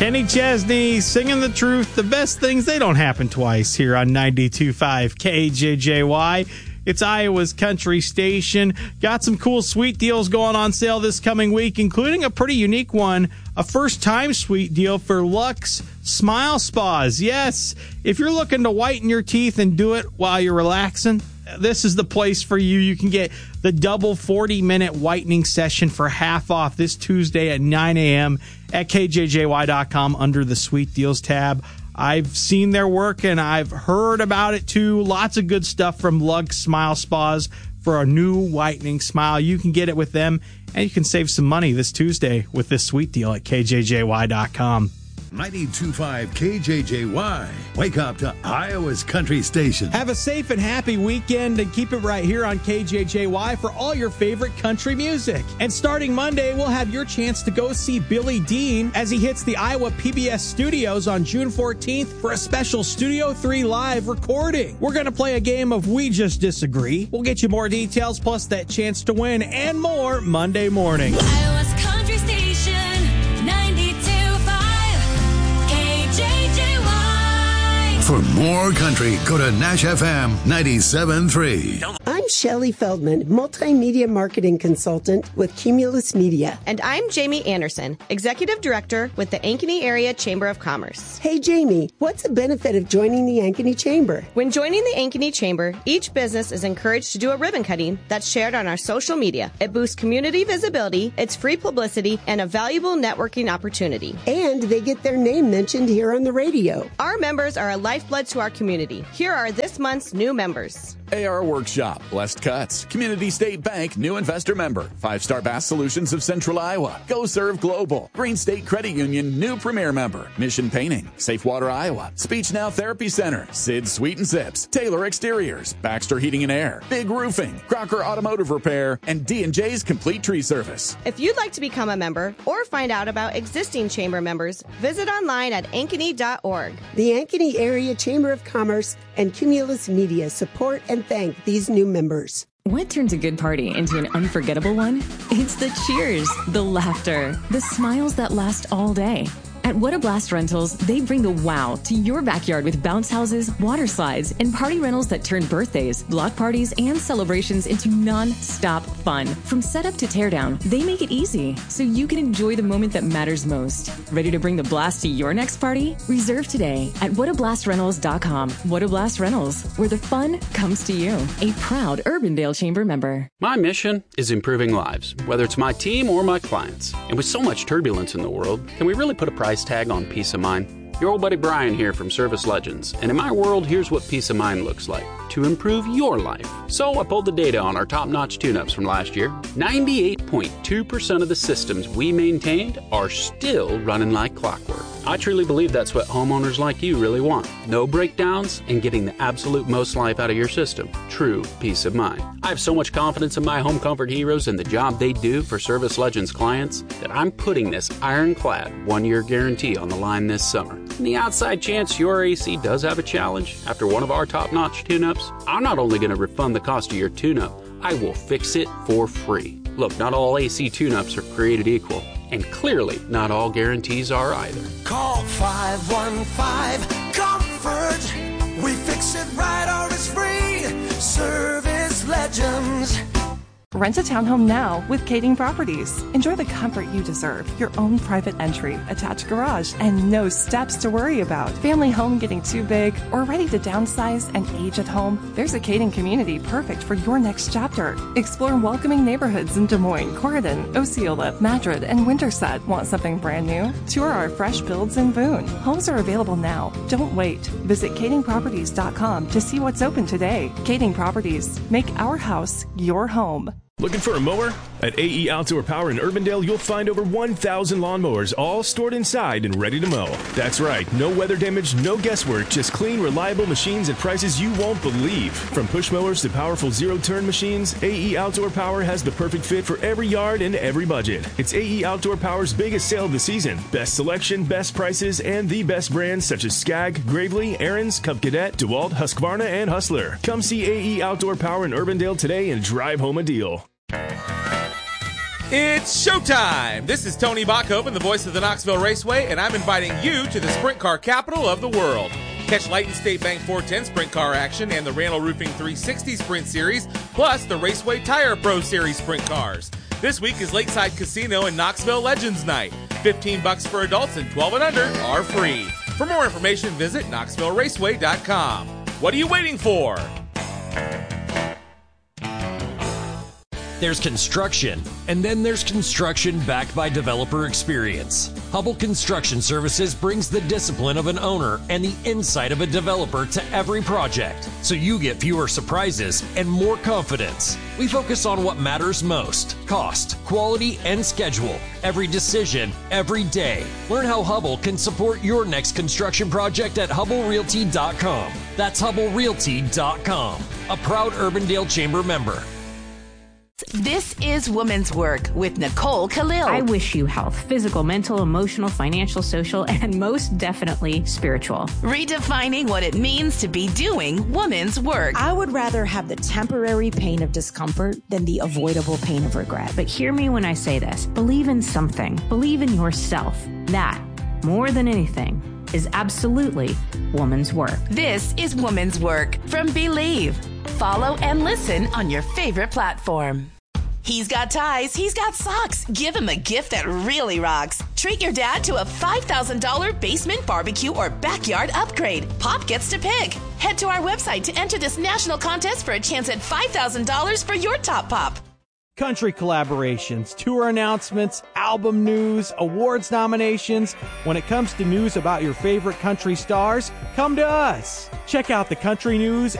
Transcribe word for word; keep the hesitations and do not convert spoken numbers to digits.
Kenny Chesney singing the truth. The best things, they don't happen twice here on ninety-two point five K J J Y. It's Iowa's country station. Got some cool sweet deals going on sale this coming week, including a pretty unique one, a first-time sweet deal for Lux Smile Spas. Yes, if you're looking to whiten your teeth and do it while you're relaxing, this is the place for you. You can get the double forty-minute whitening session for half off this Tuesday at nine a.m. at K J J Y dot com under the Sweet Deals tab. I've seen their work and I've heard about it too. Lots of good stuff from Lux Smile Spas for a new whitening smile. You can get it with them, and you can save some money this Tuesday with this sweet deal at K J J Y dot com. ninety-two point five K J J Y. Wake up to Iowa's country station. Have a safe and happy weekend and keep it right here on K J J Y for all your favorite country music. And starting Monday, we'll have your chance to go see Billy Dean as he hits the Iowa P B S studios on June fourteenth for a special Studio three live recording. We're going to play a game of We Just Disagree. We'll get you more details plus that chance to win and more Monday morning. Iowa's country station, ninety-two point five K J J Y. For more country, go to Nash F M ninety-seven point three. I'm Shelley Feldman, multimedia marketing consultant with Cumulus Media. And I'm Jamie Anderson, executive director with the Ankeny Area Chamber of Commerce. Hey, Jamie, what's the benefit of joining the Ankeny Chamber? When joining the Ankeny Chamber, each business is encouraged to do a ribbon cutting that's shared on our social media. It boosts community visibility, it's free publicity, and a valuable networking opportunity. And they get their name mentioned here on the radio. Our members are a lifeblood to our community. Here are this month's new members. A R Workshop, Blessed Cuts, Community State Bank, new investor member, Five Star Bass Solutions of Central Iowa, Go Serve Global, Green State Credit Union, new premier member, Mission Painting, Safe Water Iowa, Speech Now Therapy Center, Sid Sweet and Zips, Taylor Exteriors, Baxter Heating and Air, Big Roofing, Crocker Automotive Repair, and D and J's Complete Tree Service. If you'd like to become a member or find out about existing chamber members, visit online at ankeny dot org. The Ankeny Area Chamber of Commerce and Cumulus Media support and thank these new members. What turns a good party into an unforgettable one? It's the cheers, the laughter, the smiles that last all day. At What a Blast Rentals, they bring the wow to your backyard with bounce houses, water slides, and party rentals that turn birthdays, block parties, and celebrations into non-stop fun. From setup to teardown, they make it easy so you can enjoy the moment that matters most. Ready to bring the blast to your next party? Reserve today at what a blast rentals dot com. What a Blast Rentals, where the fun comes to you. A proud Urbandale Chamber member. My mission is improving lives, whether it's my team or my clients. And with so much turbulence in the world, can we really put a price tag on peace of mind? Your old buddy Brian here from Service Legends, and in my world, here's what peace of mind looks like to improve your life. So I pulled the data on our top-notch tune-ups from last year. ninety-eight point two percent of the systems we maintained are still running like clockwork. I truly believe that's what homeowners like you really want. No breakdowns and getting the absolute most life out of your system. True peace of mind. I have so much confidence in my home comfort heroes and the job they do for Service Legends clients that I'm putting this ironclad one-year guarantee on the line this summer. In the outside chance your A C does have a challenge after one of our top-notch tune-ups, I'm not only going to refund the cost of your tune-up, I will fix it for free. Look, not all A C tune-ups are created equal, and clearly not all guarantees are either. Call five one five comfort. We fix it right or it's free. Service Legends. Rent a townhome now with Kading Properties. Enjoy the comfort you deserve. Your own private entry, attached garage, and no steps to worry about. Family home getting too big or ready to downsize and age at home? There's a Kading community perfect for your next chapter. Explore welcoming neighborhoods in Des Moines, Corydon, Osceola, Madrid, and Winterset. Want something brand new? Tour our fresh builds in Boone. Homes are available now. Don't wait. Visit kading properties dot com to see what's open today. Kading Properties. Make our house your home. Looking for a mower? At A E Outdoor Power in Urbandale, you'll find over one thousand lawnmowers, all stored inside and ready to mow. That's right, no weather damage, no guesswork, just clean, reliable machines at prices you won't believe. From push mowers to powerful zero-turn machines, A E Outdoor Power has the perfect fit for every yard and every budget. It's A E Outdoor Power's biggest sale of the season. Best selection, best prices, and the best brands such as Skag, Gravely, Aaron's, Cub Cadet, DeWalt, Husqvarna, and Hustler. Come see A E Outdoor Power in Urbandale today and drive home a deal. It's showtime! This is Tony Bachhoven, the voice of the Knoxville Raceway, and I'm inviting you to the sprint car capital of the world. Catch Lighton State Bank four ten sprint car action and the Randall Roofing three sixty Sprint Series, plus the Raceway Tire Pro Series sprint cars. This week is Lakeside Casino and Knoxville Legends Night. fifteen bucks for adults and twelve and under are free. For more information, visit knoxville raceway dot com. What are you waiting for? There's construction, and then there's construction backed by developer experience. Hubble Construction Services brings the discipline of an owner and the insight of a developer to every project, so you get fewer surprises and more confidence. We focus on what matters most: cost, quality, and schedule. Every decision, every day. Learn how Hubble can support your next construction project at hubble realty dot com. That's hubble realty dot com, a proud Urbandale Chamber member. This is Woman's Work with Nicole Khalil. I wish you health, physical, mental, emotional, financial, social, and most definitely spiritual. Redefining what it means to be doing woman's work. I would rather have the temporary pain of discomfort than the avoidable pain of regret. But hear me when I say this. Believe in something. Believe in yourself. That, more than anything, is absolutely woman's work. This is Woman's Work from Believe. Follow and listen on your favorite platform. He's got ties, he's got socks. Give him a gift that really rocks. Treat your dad to a five thousand dollars basement barbecue or backyard upgrade. Pop gets to pick. Head to our website to enter this national contest for a chance at five thousand dollars for your top pop. Country collaborations, tour announcements, album news, awards nominations. When it comes to news about your favorite country stars, come to us. Check out the country news